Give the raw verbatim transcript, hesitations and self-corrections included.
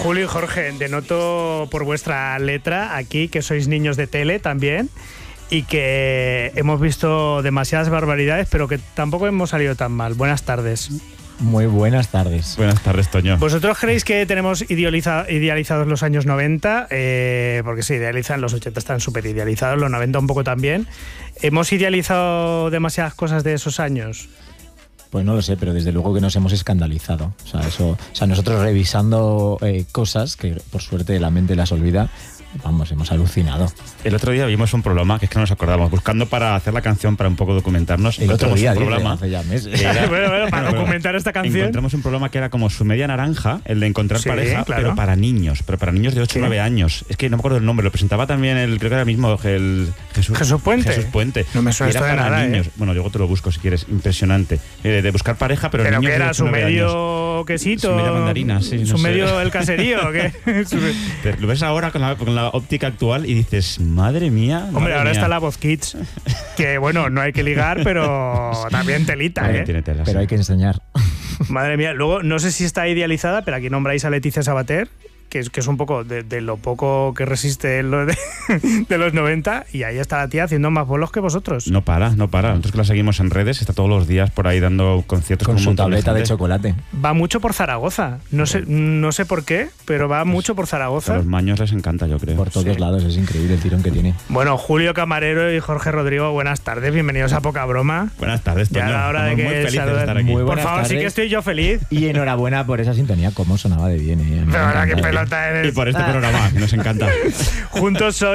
Julio y Jorge, denoto por vuestra letra aquí que sois niños de tele también y que hemos visto demasiadas barbaridades, pero que tampoco hemos salido tan mal. Buenas tardes. Muy buenas tardes. Buenas tardes, Toño. ¿Vosotros creéis que tenemos idealiza, idealizados los años noventa? Eh, porque se idealizan, los ochenta están súper idealizados, los noventa un poco también. ¿Hemos idealizado demasiadas cosas de esos años? Pues no lo sé, pero desde luego que nos hemos escandalizado. O sea, eso, o sea nosotros revisando eh, cosas que por suerte la mente las olvida, vamos, hemos alucinado. El otro día vimos un programa que es que no nos acordamos, buscando para hacer la canción para un poco documentarnos. El otro día, un programa hace ya meses. Era, bueno, bueno, para bueno, documentar esta canción. Encontramos un programa que era como su media naranja, el de encontrar Sí, pareja, claro. pero para niños, pero para niños de ocho o nueve años. Es que no me acuerdo el nombre, lo presentaba también el, creo que era mismo el Jesús, Jesús Puente. Jesús Puente. No me suena Y era esto de para nada, niños. ¿eh? Bueno, luego te lo busco si quieres, impresionante. Eh, de buscar pareja, pero, ¿Pero niños que de era ocho o su nueve medio años. quesito? Su media mandarina, sí, no ¿Su sé. medio el caserío o qué? Te lo ves ahora con la, con la óptica actual y dices, madre mía. Hombre, madre ahora mía. está la Voz Kids, que bueno, no hay que ligar, pero también telita, También ¿eh? tiene tela, Pero sí. hay que enseñar. Madre mía, luego no sé si está idealizada, pero aquí nombráis a Leticia Sabater, que es, que es un poco de, de lo poco que resiste lo de, de los noventa, y ahí está la tía haciendo más bolos que vosotros. No para, no para. Nosotros que la seguimos en redes, está todos los días por ahí dando conciertos Con con un su montón tableta de gente. chocolate. Va mucho por Zaragoza, no sé, no sé por qué, pero va mucho por A Zaragoza. los maños les encanta, yo creo. Por todos Sí. lados, es increíble el tirón que tiene. Bueno, Julio Camarero y Jorge Rodrigo, buenas tardes, bienvenidos a Poca Broma. Buenas tardes, Ya Toño. era hora de Estamos que muy felices de saluden. estar aquí. Muy Por buenas favor, sí tardes. que estoy yo feliz. Y enhorabuena por esa sintonía, cómo sonaba de bien. ¿eh? Me ha Pero ahora qué encantado. pelota eres. Y por este programa, que nos encanta. Juntos sois